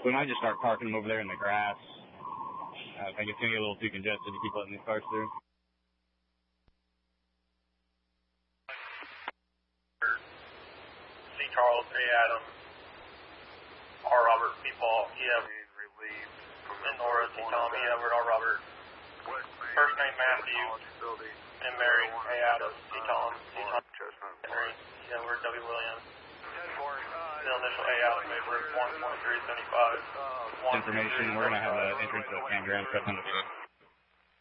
We might just start parking them over there in the grass. I think it's going to get a little too congested to keep letting these cars through. C. Charles, A. Adam, R. Robert, P. Paul, E. Everett, N. Nora, C. Tom, E. Everett, R. Robert. First name Matthew, M. Mary, A. Adam, C. Tom, C. Tom, Henry, E. Everett, W. Williams. Middle initial A. Adam, Mayberg, 1.375. Information, we're going to have an entrance to a campground.